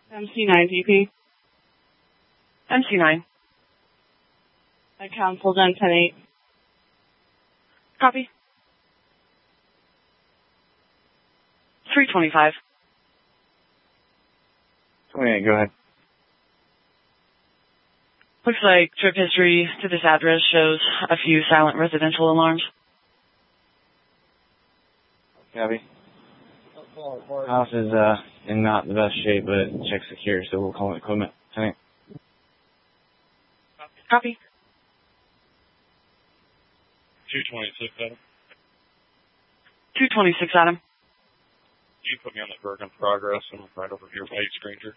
MC9 DP. MC9. I counseled on 10-8. Copy. 325. 28, go ahead. Looks like trip history to this address shows a few silent residential alarms. Copy. House is in not the best shape, but check secure, so we'll call it equipment. 10-8. Copy. 226, Adam. 226, Adam. You put me on the Bergen Progress and right over here by Stranger.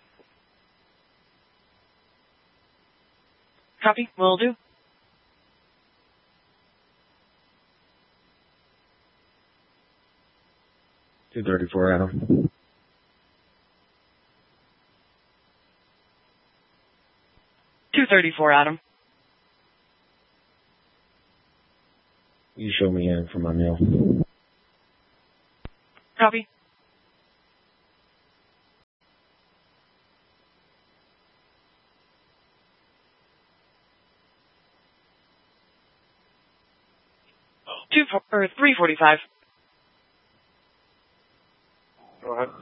Copy. Will do. $234, Adam. $234, Adam. You show me in for my meal. Copy. Oh. 345. Go ahead.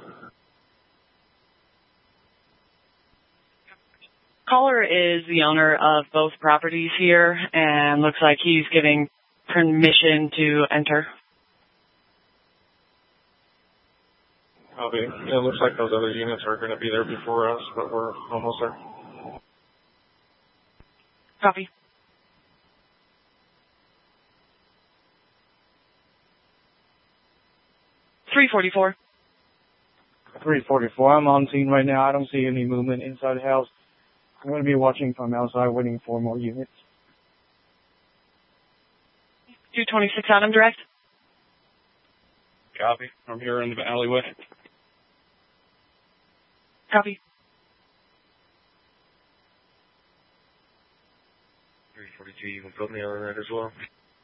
Caller is the owner of both properties here, and looks like he's giving permission to enter. Copy. It looks like those other units are going to be there before us, but we're almost there. Copy. $344. 344. I'm on scene right now. I don't see any movement inside the house. I'm going to be watching from outside, waiting for more units. 226, Adam, direct. Copy. I'm here in the alleyway. Copy. 342, you can put me on that as well.